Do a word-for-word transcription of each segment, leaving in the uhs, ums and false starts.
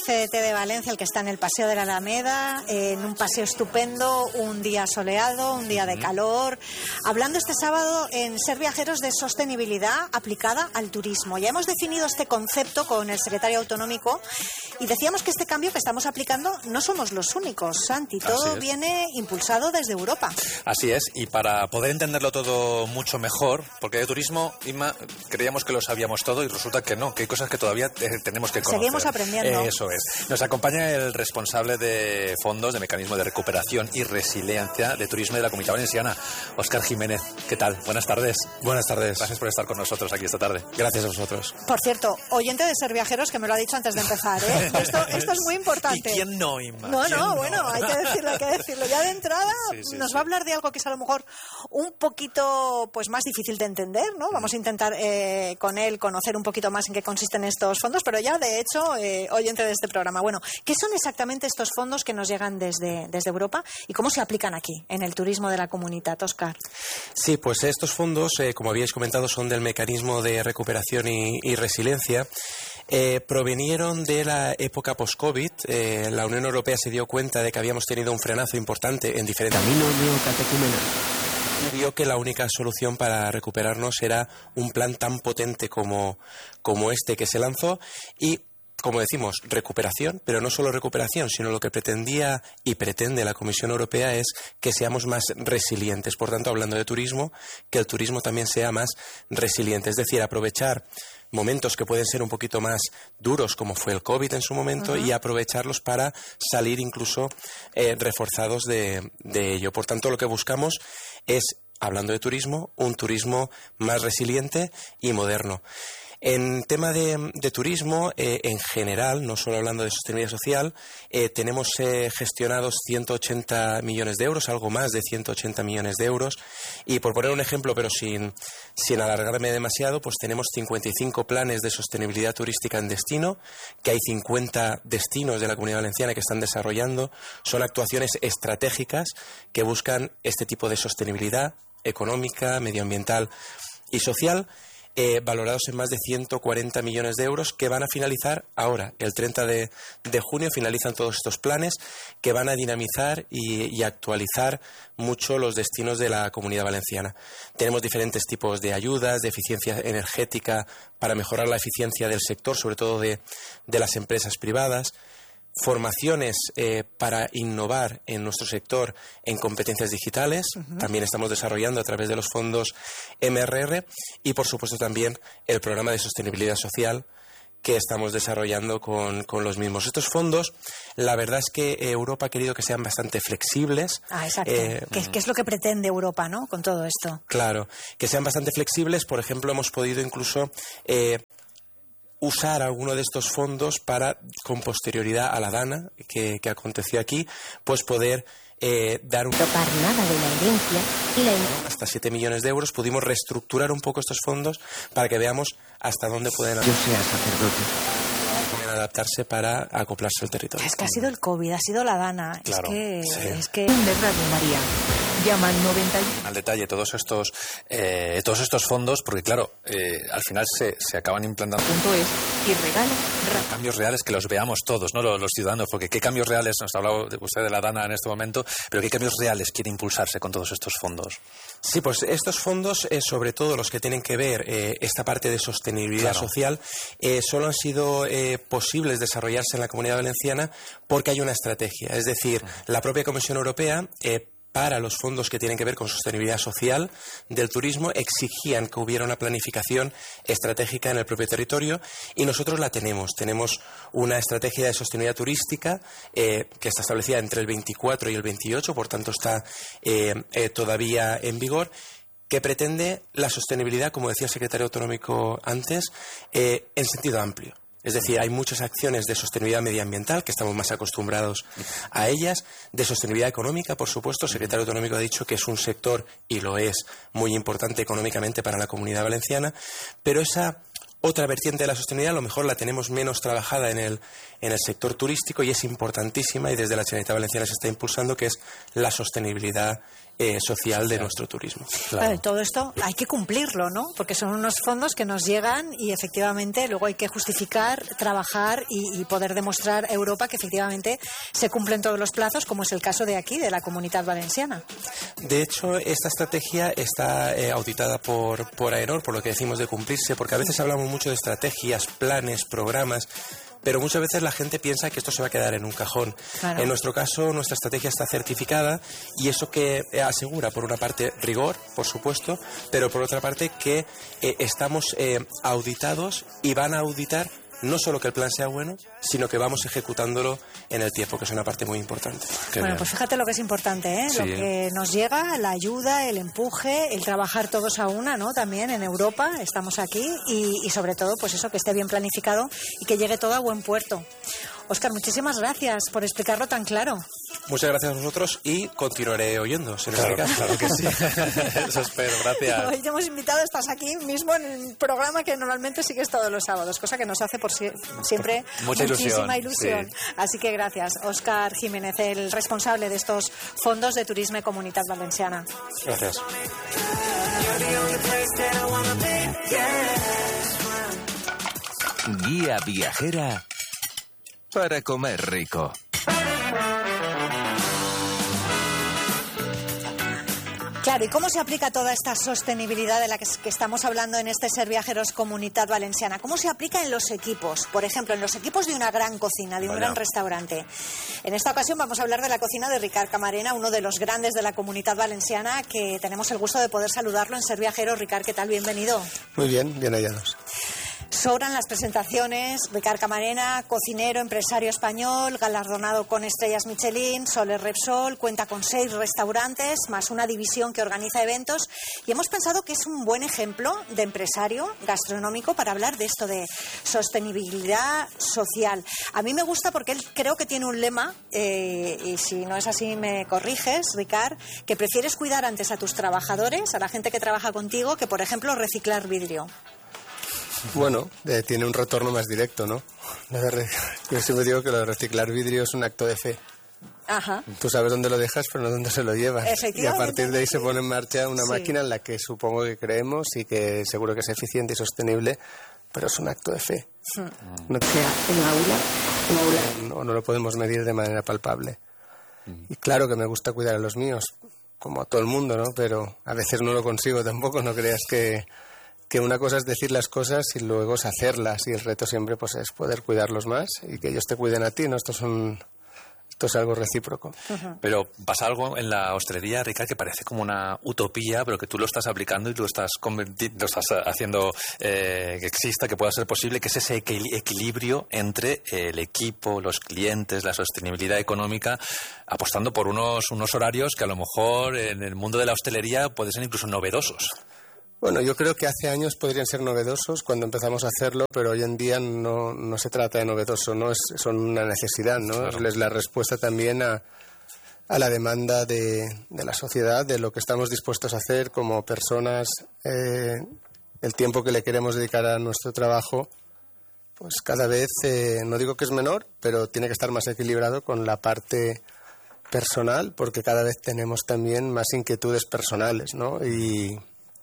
C D T de Valencia, el que está en el Paseo de la Alameda, en un paseo estupendo, un día soleado, un día de calor, hablando este sábado en Ser Viajeros de sostenibilidad aplicada al turismo. Ya hemos definido este concepto con el secretario autonómico y decíamos que este cambio que estamos aplicando no somos los únicos, Santi, todo viene impulsado desde Europa. Así es, y para poder entenderlo todo mucho mejor, porque de turismo, Inma, creíamos que lo sabíamos todo y resulta que no, que hay cosas que todavía tenemos que conocer. Seguimos aprendiendo. Eh, eso es. Nos acompaña el responsable de fondos de mecanismo de recuperación y resiliencia de turismo de la Comunidad Valenciana, Óscar Jiménez. ¿Qué tal? Buenas tardes. Buenas tardes. Gracias por estar con nosotros aquí esta tarde. Gracias a vosotros. Por cierto, oyente de Ser Viajeros, que me lo ha dicho antes de empezar, ¿eh? Esto, esto es muy importante. ¿Y quién no, Inma? No, no, no, bueno, hay que decirlo, hay que decirlo. Ya de entrada sí, sí, nos sí. va a hablar de algo que es a lo mejor un poquito pues más difícil de entender, ¿no? Vamos a intentar eh, con él conocer un poquito más en qué consisten estos fondos, pero ya de hecho, eh, oyente de este programa. Bueno, ¿qué son exactamente estos fondos que nos llegan desde, desde Europa y cómo se aplican aquí, en el turismo de la comunidad, Óscar? Sí, pues estos fondos, eh, como habíais comentado, son del mecanismo de recuperación y, y resiliencia. Eh, provenieron de la época post-COVID. Eh, la Unión Europea se dio cuenta de que habíamos tenido un frenazo importante en diferentes... Camino neocatecumenal. Y vio que la única solución para recuperarnos era un plan tan potente como, como este que se lanzó y, como decimos, recuperación, pero no solo recuperación, sino lo que pretendía y pretende la Comisión Europea es que seamos más resilientes. Por tanto, hablando de turismo, que el turismo también sea más resiliente. Es decir, aprovechar momentos que pueden ser un poquito más duros, como fue el COVID en su momento, uh-huh. y aprovecharlos para salir incluso eh, reforzados de, de ello. Por tanto, lo que buscamos es, hablando de turismo, un turismo más resiliente y moderno. En tema de, de turismo, eh, en general, no solo hablando de sostenibilidad social, eh, tenemos eh, gestionados ciento ochenta millones de euros, algo más de ciento ochenta millones de euros. Y por poner un ejemplo, pero sin, sin alargarme demasiado, pues tenemos cincuenta y cinco planes de sostenibilidad turística en destino, que hay cincuenta destinos de la Comunidad Valenciana que están desarrollando. Son actuaciones estratégicas que buscan este tipo de sostenibilidad económica, medioambiental y social. Eh, valorados en más de ciento cuarenta millones de euros que van a finalizar ahora, el treinta de junio finalizan todos estos planes que van a dinamizar y, y actualizar mucho los destinos de la Comunidad Valenciana. Tenemos diferentes tipos de ayudas, de eficiencia energética para mejorar la eficiencia del sector, sobre todo de, de las empresas privadas. Formaciones eh, para innovar en nuestro sector en competencias digitales, uh-huh. también estamos desarrollando a través de los fondos M R R y por supuesto también el programa de sostenibilidad social que estamos desarrollando con, con los mismos. Estos fondos, la verdad es que Europa ha querido que sean bastante flexibles. Ah, exacto. Eh, ¿Qué, ¿Qué es lo que pretende Europa, no? Con todo esto. Claro, que sean bastante flexibles. Por ejemplo, hemos podido incluso Eh, usar alguno de estos fondos para, con posterioridad a la DANA, que, que aconteció aquí, pues poder eh, dar un... Tocar nada de la herencia y la... Hasta siete millones de euros. Pudimos reestructurar un poco estos fondos para que veamos hasta dónde pueden... Yo sea sacerdote. Pueden adaptarse para acoplarse al territorio. Es que ha sido el COVID, ha sido la DANA. Claro, es que... sí. Es que... De Radio María. Llaman noventa y uno. Al detalle todos estos eh, todos estos fondos, porque claro, eh, al final se, se acaban implantando. Punto es y regalo. Cambios reales que los veamos todos, ¿no? Los, los ciudadanos, porque qué cambios reales, nos ha hablado de usted de la DANA en este momento, pero qué cambios reales quiere impulsarse con todos estos fondos. Sí, pues estos fondos, eh, sobre todo los que tienen que ver eh, esta parte de sostenibilidad claro. social, eh, solo han sido eh, posibles desarrollarse en la Comunidad Valenciana porque hay una estrategia. Es decir, la propia Comisión Europea eh, para los fondos que tienen que ver con sostenibilidad social del turismo exigían que hubiera una planificación estratégica en el propio territorio y nosotros la tenemos. Tenemos una estrategia de sostenibilidad turística eh, que está establecida entre el veinticuatro y el veintiocho, por tanto está eh, eh, todavía en vigor, que pretende la sostenibilidad, como decía el secretario autonómico antes, eh, en sentido amplio. Es decir, hay muchas acciones de sostenibilidad medioambiental, que estamos más acostumbrados a ellas, de sostenibilidad económica, por supuesto. El secretario autonómico ha dicho que es un sector, y lo es, muy importante económicamente para la Comunidad Valenciana, pero esa otra vertiente de la sostenibilidad a lo mejor la tenemos menos trabajada en el, en el sector turístico y es importantísima y desde la Generalitat Valenciana se está impulsando, que es la sostenibilidad eh, social de nuestro turismo. Claro. Vale, todo esto hay que cumplirlo, ¿no? Porque son unos fondos que nos llegan y efectivamente luego hay que justificar, trabajar y, y poder demostrar a Europa que efectivamente se cumplen todos los plazos, como es el caso de aquí, de la Comunitat Valenciana. De hecho, esta estrategia está eh, auditada por, por AENOR, por lo que decimos de cumplirse, porque a veces hablamos mucho de estrategias, planes, programas, pero muchas veces la gente piensa que esto se va a quedar en un cajón. Claro. En nuestro caso, nuestra estrategia está certificada y eso que asegura, por una parte, rigor, por supuesto, pero por otra parte que eh, estamos eh, auditados y van a auditar no solo que el plan sea bueno, sino que vamos ejecutándolo en el tiempo, que es una parte muy importante. Qué bueno, bien. Pues fíjate lo que es importante, ¿eh? Sí. Lo que nos llega, la ayuda, el empuje, el trabajar todos a una, ¿no? También en Europa, estamos aquí y, y sobre todo, pues eso, que esté bien planificado y que llegue todo a buen puerto. Óscar, muchísimas gracias por explicarlo tan claro. Muchas gracias a vosotros y continuaré oyendo. En claro, este caso. Claro que sí. Eso espero, gracias. Hoy te hemos invitado, estás aquí mismo en el programa que normalmente sigues todos los sábados, cosa que nos hace por si, siempre Mucha muchísima ilusión. ilusión. Sí. Así que gracias, Óscar Jiménez, el responsable de estos fondos de Turisme y Comunitat Valenciana. Gracias. Guía viajera para comer rico. Claro, ¿y cómo se aplica toda esta sostenibilidad de la que, que estamos hablando en este Ser Viajeros Comunitat Valenciana? ¿Cómo se aplica en los equipos? Por ejemplo, en los equipos de una gran cocina, de un Vaya. gran restaurante. En esta ocasión vamos a hablar de la cocina de Ricard Camarena, uno de los grandes de la Comunitat Valenciana, que tenemos el gusto de poder saludarlo en Ser Viajeros. Ricard, ¿qué tal? Bienvenido. Muy bien, bien hallados. Sobran las presentaciones. Ricard Camarena, cocinero, empresario español, galardonado con estrellas Michelin, Soler Repsol, cuenta con seis restaurantes, más una división que organiza eventos. Y hemos pensado que es un buen ejemplo de empresario gastronómico para hablar de esto de sostenibilidad social. A mí me gusta porque él creo que tiene un lema, eh, y si no es así me corriges, Ricard, que prefieres cuidar antes a tus trabajadores, a la gente que trabaja contigo, que por ejemplo reciclar vidrio. Bueno, eh, tiene un retorno más directo, ¿no? Yo siempre digo que lo de reciclar vidrio es un acto de fe. Ajá. Tú sabes dónde lo dejas, pero no dónde se lo llevas. Y a partir de ahí se pone en marcha una sí. máquina en la que supongo que creemos y que seguro que es eficiente y sostenible, pero es un acto de fe. Hmm. No, o sea, en aula, en aula. No, no lo podemos medir de manera palpable. Mm. Y claro que me gusta cuidar a los míos, como a todo el mundo, ¿no? Pero a veces no lo consigo tampoco, no creas que... que una cosa es decir las cosas y luego es hacerlas, y el reto siempre pues es poder cuidarlos más y que ellos te cuiden a ti, ¿no? Esto es, un, esto es algo recíproco. Uh-huh. Pero pasa algo en la hostelería, Ricard, que parece como una utopía, pero que tú lo estás aplicando y tú lo estás, converti- lo estás haciendo eh, que exista, que pueda ser posible, que es ese equil- equilibrio entre el equipo, los clientes, la sostenibilidad económica, apostando por unos, unos horarios que a lo mejor en el mundo de la hostelería pueden ser incluso novedosos. Bueno, yo creo que hace años podrían ser novedosos cuando empezamos a hacerlo, pero hoy en día no, no se trata de novedoso, ¿no? Es, son una necesidad, ¿no? Claro. Es la respuesta también a, a la demanda de, de la sociedad, de lo que estamos dispuestos a hacer como personas, eh, el tiempo que le queremos dedicar a nuestro trabajo, pues cada vez, eh, no digo que es menor, pero tiene que estar más equilibrado con la parte personal, porque cada vez tenemos también más inquietudes personales, ¿no? Y...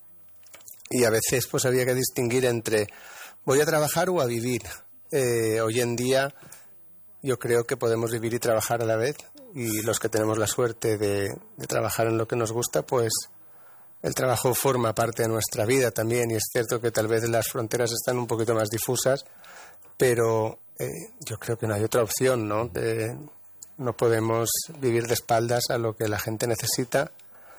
Y a veces pues había que distinguir entre voy a trabajar o a vivir. Eh, hoy en día yo creo que podemos vivir y trabajar a la vez, y los que tenemos la suerte de, de trabajar en lo que nos gusta, pues el trabajo forma parte de nuestra vida también, y es cierto que tal vez las fronteras están un poquito más difusas, pero eh, yo creo que no hay otra opción, ¿no? Eh, no podemos vivir de espaldas a lo que la gente necesita.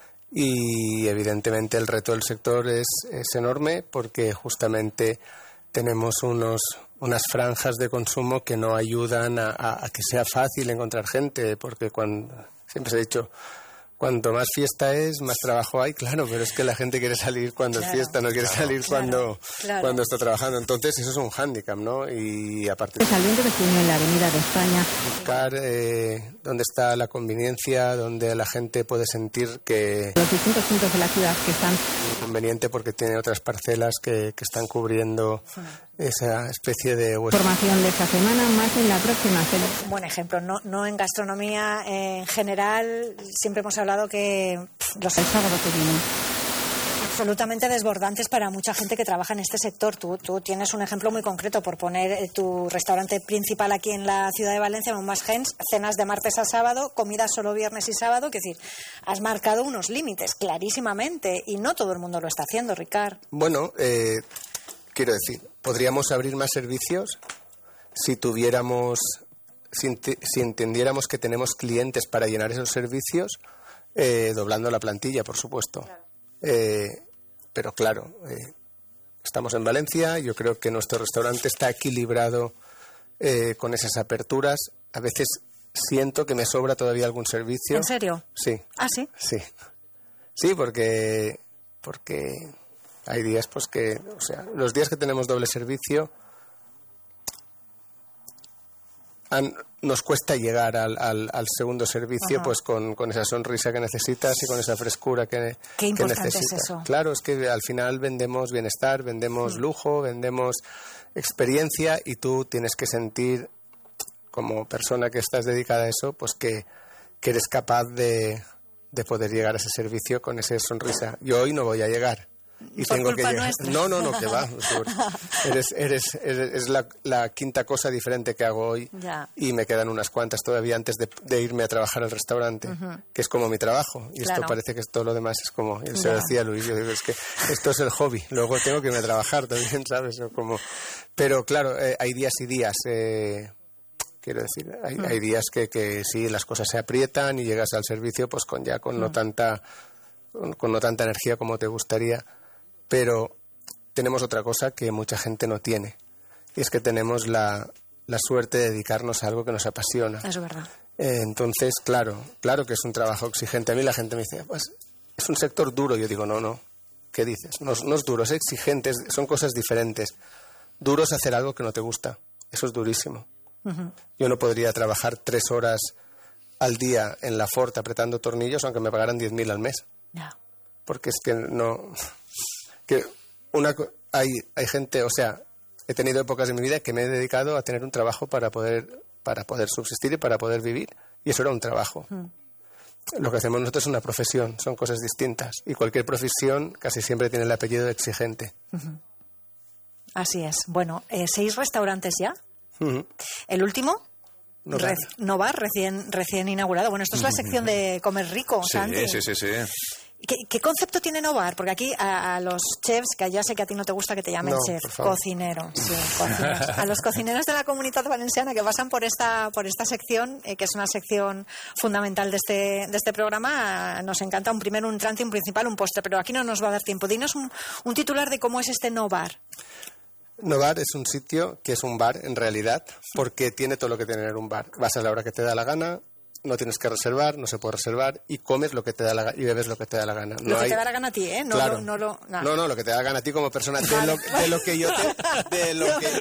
Y evidentemente el reto del sector es, es enorme, porque justamente tenemos unos, unas franjas de consumo que no ayudan a, a, a que sea fácil encontrar gente, porque cuando, siempre se ha dicho, cuanto más fiesta es, más trabajo hay, claro, pero es que la gente quiere salir cuando claro, es fiesta, no quiere claro, salir claro, cuando, claro. cuando está trabajando. Entonces eso es un hándicap, ¿no? Y a partir de... Saliendo de junio en la Avenida de España. Buscar eh, dónde está la conveniencia, donde la gente puede sentir que... Los distintos puntos de la ciudad que están... Conveniente porque tiene otras parcelas que, que están cubriendo esa especie de... Información de esta semana, más en la próxima semana. Buen ejemplo, no, no en gastronomía en general, siempre hemos hablado que pff, los El sábado que viene. absolutamente desbordantes para mucha gente que trabaja en este sector. Tú, tú tienes un ejemplo muy concreto por poner eh, tu restaurante principal aquí en la ciudad de Valencia, Montmas Gens, cenas de martes a sábado, comidas solo viernes y sábado, es decir, has marcado unos límites clarísimamente y no todo el mundo lo está haciendo, Ricard. Bueno, eh, quiero decir, podríamos abrir más servicios si tuviéramos, si, ent- si entendiéramos que tenemos clientes para llenar esos servicios, eh, doblando la plantilla, por supuesto. Claro. Eh, pero claro, eh, estamos en Valencia, yo creo que nuestro restaurante está equilibrado eh, con esas aperturas. A veces siento que me sobra todavía algún servicio. ¿En serio? Sí. ¿Ah, sí? Sí. Sí, porque, porque hay días pues que, o sea, los días que tenemos doble servicio han, nos cuesta llegar al, al, al segundo servicio. Ajá. Pues con, con esa sonrisa que necesitas y con esa frescura que, Qué importante que necesitas. Es eso. Claro, es que al final vendemos bienestar, vendemos mm. lujo, vendemos experiencia y tú tienes que sentir, como persona que estás dedicada a eso, pues que, que eres capaz de, de poder llegar a ese servicio con esa sonrisa. Yo hoy no voy a llegar. Y por tengo que culpa llegar. Nuestra. No, no, no, que va. Eres, eres, eres, es la, la quinta cosa diferente que hago hoy. Ya. Y me quedan unas cuantas todavía antes de, de irme a trabajar al restaurante, uh-huh. que es como mi trabajo. Y claro. Esto parece que todo lo demás es como, se lo decía Luis, yo digo, es que esto es el hobby. Luego tengo que irme a trabajar también, ¿sabes? O como, pero claro, eh, hay días y días. Eh, quiero decir, hay, uh-huh. hay días que, que sí, las cosas se aprietan y llegas al servicio pues con ya con uh-huh. no tanta con, con no tanta energía como te gustaría. Pero tenemos otra cosa que mucha gente no tiene, y es que tenemos la, la suerte de dedicarnos a algo que nos apasiona. Eso es verdad. Eh, entonces, claro, claro que es un trabajo exigente. A mí la gente me dice, pues es un sector duro. Yo digo, no, no, ¿qué dices? No, no es duro, es exigente, es, son cosas diferentes. Duro es hacer algo que no te gusta, eso es durísimo. Uh-huh. Yo no podría trabajar tres horas al día en la Ford apretando tornillos aunque me pagaran diez mil al mes. No. Porque es que no... que una hay hay gente, o sea, he tenido épocas de mi vida que me he dedicado a tener un trabajo para poder para poder subsistir y para poder vivir, y eso era un trabajo. Mm. Lo que hacemos nosotros es una profesión, son cosas distintas, y cualquier profesión casi siempre tiene el apellido de exigente. Uh-huh. Así es. Bueno, eh, seis restaurantes ya. Uh-huh. El último, Novar. Re- Novar, recién recién inaugurado. Bueno, esto es la sección de Comer Rico, sí, Santi. Sí, sí, sí. ¿Qué, ¿Qué concepto tiene Novar? Porque aquí a, a los chefs, que ya sé que a ti no te gusta que te llamen no, chef, cocinero, sí, cocineros. A los cocineros de la Comunitat Valenciana que pasan por esta por esta sección, eh, que es una sección fundamental de este de este programa, nos encanta un primero, un trante, un principal, un postre, pero aquí no nos va a dar tiempo. Dinos un, un titular de cómo es este Novar. Novar es un sitio que es un bar en realidad, porque tiene todo lo que tiene un bar. Vas a la hora que te da la gana, no tienes que reservar, no se puede reservar, y comes lo que te da la gana y bebes lo que te da la gana. No lo que hay... te da la gana a ti, ¿eh? No, claro. lo, no, lo, no, no, lo que te da la gana a ti como persona, de lo, de lo que yo te, de lo que,